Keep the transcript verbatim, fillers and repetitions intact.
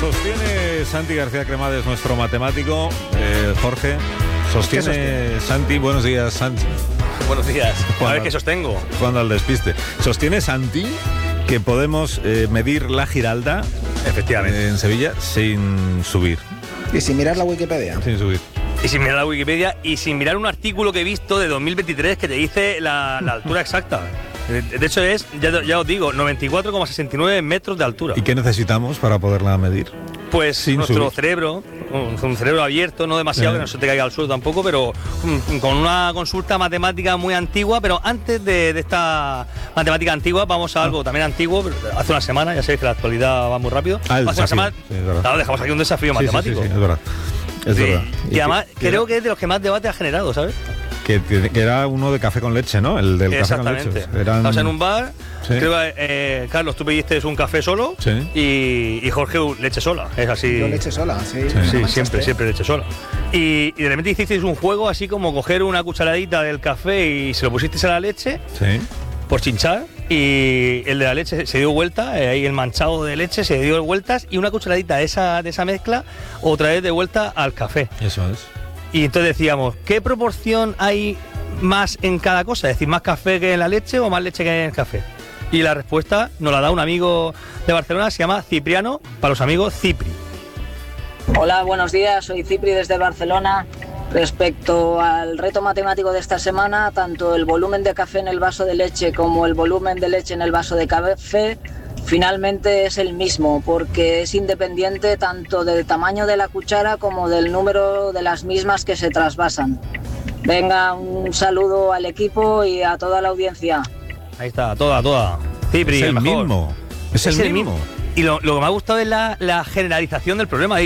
Sostiene Santi García Cremades, nuestro matemático, eh, Jorge. Sostiene Santi, buenos días, Santi. Buenos días. Juan, a ver qué sostengo. Jugando al despiste. Sostiene Santi que podemos eh, medir la Giralda, efectivamente, eh, en Sevilla sin subir. Y sin mirar la Wikipedia. Sin subir. Y sin mirar la Wikipedia y sin mirar un artículo que he visto de dos mil veintitrés que te dice la, la altura exacta. De hecho es, ya, ya os digo, noventa y cuatro coma sesenta y nueve metros de altura. ¿Y qué necesitamos para poderla medir? Pues Sin nuestro subir. cerebro, un, un cerebro abierto, no demasiado, Eh. que no se te caiga al suelo tampoco, pero um, con una consulta matemática muy antigua. Pero antes de, de esta matemática antigua, vamos a algo también antiguo. Hace una semana, ya sabéis que la actualidad va muy rápido. Ah, el hace una desafío. semana, Sí, es verdad. claro, dejamos aquí un desafío Sí, sí, matemático. sí, sí, es verdad. Es Sí. verdad. Y además que, creo que es de los que más debate ha generado, ¿sabes? que, que era uno de café con leche, ¿no? El del café con leche. Exactamente. Eran... Estamos en un bar. Sí. Creo que, eh, Carlos, tú pediste un café solo. Sí. y, y Jorge leche sola. Es así. Yo leche sola, sí. Sí. Sí, Manchester. siempre, siempre leche sola. Y, y de repente hicisteis un juego así como coger una cucharadita del café y se lo pusisteis a la leche Sí. por chinchar. Y el de la leche se dio vuelta, eh, ahí el manchado de leche se dio vueltas y una cucharadita de esa, de esa mezcla otra vez de vuelta al café. Eso es. Y entonces decíamos, ¿qué proporción hay más en cada cosa? Es decir, ¿más café que en la leche o más leche que en el café? Y la respuesta nos la da un amigo de Barcelona, se llama Cipriano, para los amigos Cipri. Hola, buenos días, soy Cipri desde Barcelona. Respecto al reto matemático de esta semana, tanto el volumen de café en el vaso de leche como el volumen de leche en el vaso de café finalmente es el mismo, porque es independiente tanto del tamaño de la cuchara como del número de las mismas que se trasvasan. Venga, un saludo al equipo y a toda la audiencia. Ahí está, toda, toda. Cipri, Es el mejor. mismo. Es, el mismo. Y lo, lo que me ha gustado es la, la generalización del problema.